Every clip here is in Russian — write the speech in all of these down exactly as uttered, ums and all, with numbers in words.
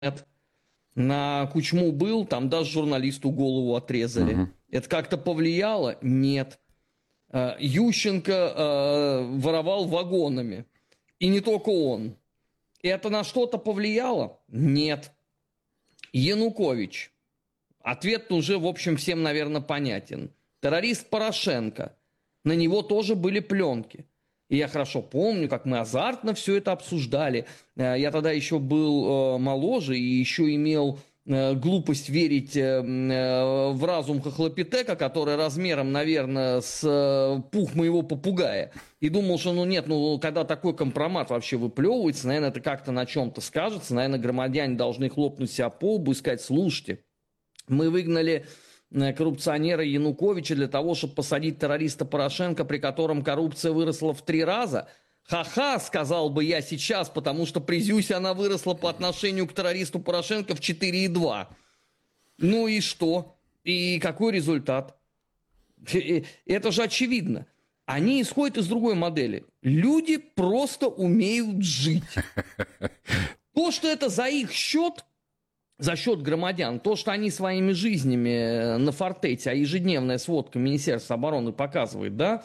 На Кучму был, там даже журналисту голову отрезали. Угу. Это как-то повлияло? Нет. Ющенко э, воровал вагонами. И не только он. Это на что-то повлияло? Нет. Янукович. Ответ уже, в общем, всем, наверное, понятен. Террорист Порошенко. На него тоже были пленки. И я хорошо помню, как мы азартно все это обсуждали. Я тогда еще был моложе и еще имел глупость верить в разум хохлопитека, который размером, наверное, с пух моего попугая. И думал, что ну нет, ну когда такой компромат вообще выплевывается, наверное, это как-то на чем-то скажется. Наверное, громадяне должны хлопнуть себя по лбу и сказать: слушайте, мы выгнали коррупционера Януковича для того, чтобы посадить террориста Порошенко, при котором коррупция выросла в три раза. Ха-ха, сказал бы я сейчас, потому что при Зюсе она выросла по отношению к террористу Порошенко в четыре и два. Ну и что? И какой результат? Это же очевидно. Они исходят из другой модели. Люди просто умеют жить. То, что это за их счет, за счет громадян, то, что они своими жизнями на фортете, а ежедневная сводка Министерства обороны показывает, да,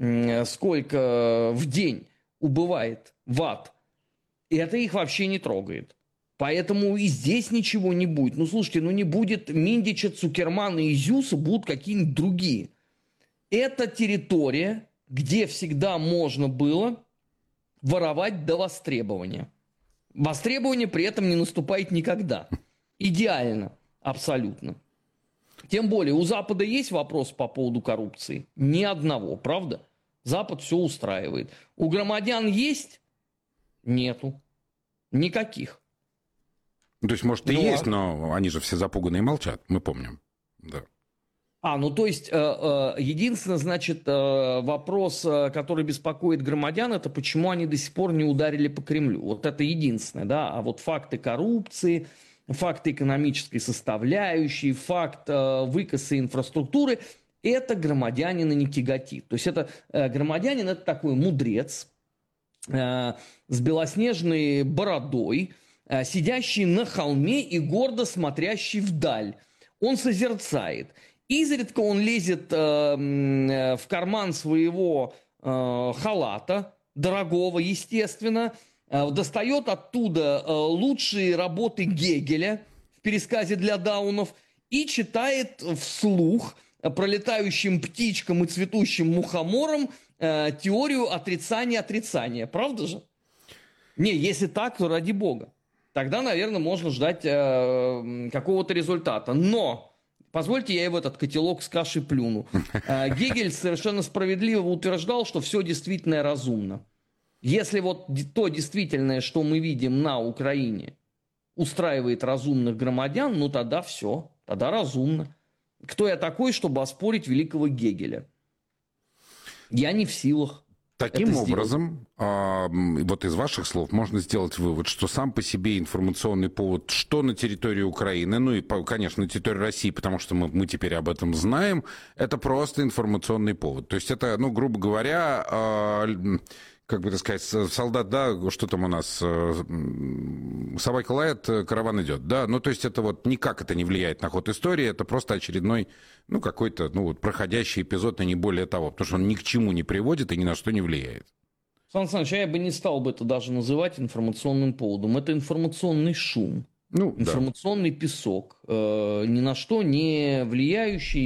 сколько в день убывает в ад, это их вообще не трогает. Поэтому и здесь ничего не будет. Ну, слушайте, ну не будет Миндича, Цукермана и Зюса, будут какие-нибудь другие. Это территория, где всегда можно было воровать до востребования. Востребование при этом не наступает никогда. Идеально, абсолютно. Тем более, у Запада есть вопрос по поводу коррупции? Ни одного, правда? Запад все устраивает. У громадян есть? Нету. Никаких. То есть, может, и ну, есть, а... но они же все запуганные и молчат, мы помним. Да. А, ну то есть, единственное, значит, вопрос, который беспокоит громадян, это почему они до сих пор не ударили по Кремлю. Вот это единственное, да. А вот факты коррупции, факты экономической составляющей, факт выкоса инфраструктуры, это громадянина не тяготит. То есть, это громадянин, это такой мудрец с белоснежной бородой, сидящий на холме и гордо смотрящий вдаль. Он созерцает. Изредка он лезет э, в карман своего э, халата, дорогого, естественно, э, достает оттуда э, лучшие работы Гегеля в пересказе для даунов и читает вслух пролетающим птичкам и цветущим мухоморам э, теорию отрицания-отрицания. Правда же? Не, если так, то ради бога. Тогда, наверное, можно ждать э, какого-то результата. Но... Позвольте, я и в этот котелок с кашей плюну. Гегель совершенно справедливо утверждал, что все действительно разумно. Если вот то действительное, что мы видим на Украине, устраивает разумных громадян, ну тогда все, тогда разумно. Кто я такой, чтобы оспорить великого Гегеля? Я не в силах. Таким образом, а, вот из ваших слов можно сделать вывод, что сам по себе информационный повод, что на территории Украины, ну и, конечно, на территории России, потому что мы, мы теперь об этом знаем, это просто информационный повод. То есть это, ну, грубо говоря, а, как бы так сказать, солдат, да, что там у нас, собака лает, караван идет, да, ну, то есть это вот никак это не влияет на ход истории, это просто очередной, ну, какой-то, ну, вот проходящий эпизод, а не более того, потому что он ни к чему не приводит и ни на что не влияет. Сан Саныч, я бы не стал бы это даже называть информационным поводом, это информационный шум. Ну, информационный да. песок, э, ни на что не влияющий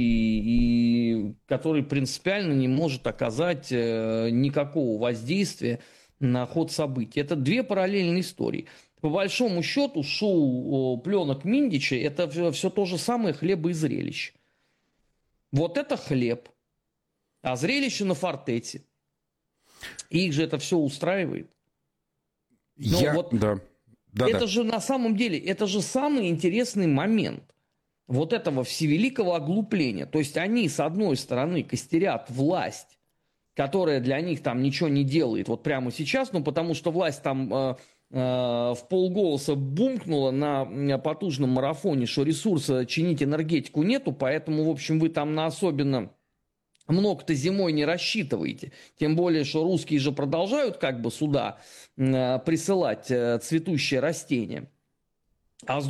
и который принципиально не может оказать э, никакого воздействия на ход событий. Это две параллельные истории. По большому счету, шоу пленок Миндича – это все, все то же самое хлеба и зрелищ. Вот это хлеб, а зрелище на фортете. И их же это все устраивает. Но Я... вот... Да. Да, это да. же на самом деле, это же самый интересный момент вот этого всевеликого оглупления. То есть они, с одной стороны, костерят власть, которая для них там ничего не делает вот прямо сейчас, ну потому что власть там э, э, в полголоса бумкнула на потужном марафоне, что ресурса чинить энергетику нету, поэтому, в общем, вы там на особенно... много-то зимой не рассчитываете. Тем более, что русские же продолжают как бы сюда э, присылать э, цветущие растения. А с